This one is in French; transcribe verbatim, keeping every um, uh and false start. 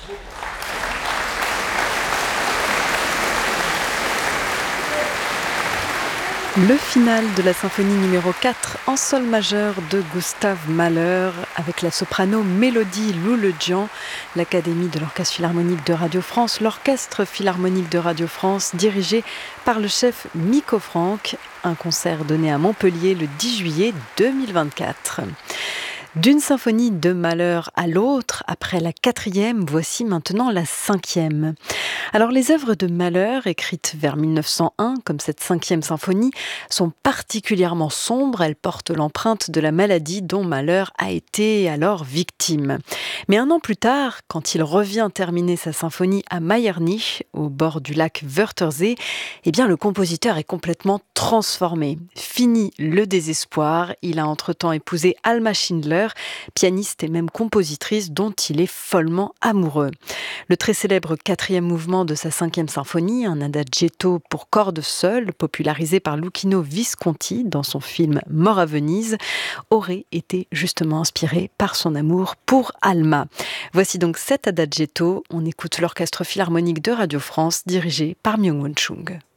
Le final de la symphonie numéro quatre en sol majeur de Gustav Mahler avec la soprano Mélodie Louledjian, l'Académie de l'Orchestre Philharmonique de Radio France, l'Orchestre Philharmonique de Radio France dirigé par le chef Miko Franck, un concert donné à Montpellier le dix juillet deux mille vingt-quatre. D'une symphonie de Mahler à l'autre, après la quatrième, voici maintenant la cinquième. Alors les œuvres de Mahler, écrites vers mille neuf cent un, comme cette cinquième symphonie, sont particulièrement sombres. Elles portent l'empreinte de la maladie dont Mahler a été alors victime. Mais un an plus tard, quand il revient terminer sa symphonie à Meiernich, au bord du lac Wörthersee, eh bien le compositeur est complètement transformé. Fini le désespoir, il a entre-temps épousé Alma Schindler, pianiste et même compositrice dont il est follement amoureux. Le très célèbre quatrième mouvement de sa cinquième symphonie, un adagietto pour cordes seules, popularisé par Luchino Visconti dans son film Mort à Venise, aurait été justement inspiré par son amour pour Alma. Voici donc cet adagietto, on écoute l'Orchestre Philharmonique de Radio France dirigé par Myung-Whun Chung.